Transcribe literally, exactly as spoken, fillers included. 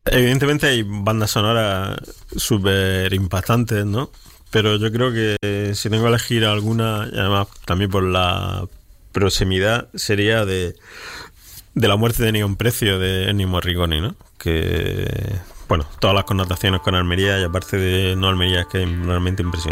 Evidentemente hay bandas sonoras súper impactantes, ¿no? Pero yo creo que si tengo que elegir alguna, y además también por la proximidad, sería de, de La muerte de Neon Precio de Ennio Morricone, ¿no? Que, bueno, todas las connotaciones con Almería y aparte de no Almería es que es realmente impresionante.